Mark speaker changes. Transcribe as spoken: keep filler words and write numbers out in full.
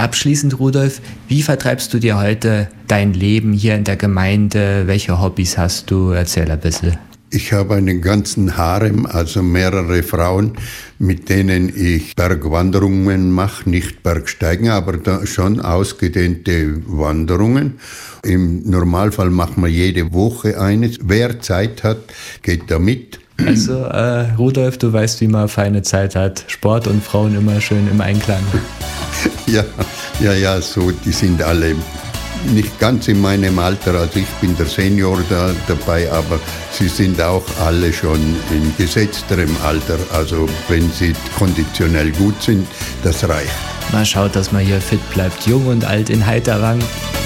Speaker 1: Abschließend, Rudolf, wie vertreibst du dir heute dein Leben hier in der Gemeinde? Welche Hobbys hast du? Erzähl ein bisschen.
Speaker 2: Ich habe einen ganzen Harem, also mehrere Frauen, mit denen ich Bergwanderungen mache, nicht Bergsteigen, aber da schon ausgedehnte Wanderungen. Im Normalfall machen wir jede Woche eines. Wer Zeit hat, geht da mit.
Speaker 1: Also äh, Rudolf, du weißt, wie man feine Zeit hat. Sport und Frauen immer schön im Einklang.
Speaker 2: Ja, ja, ja, so, die sind alle nicht ganz in meinem Alter, also ich bin der Senior da dabei, aber sie sind auch alle schon in gesetzterem Alter. Also wenn sie konditionell gut sind, das reicht.
Speaker 1: Man schaut, dass man hier fit bleibt, jung und alt in Heiterwang.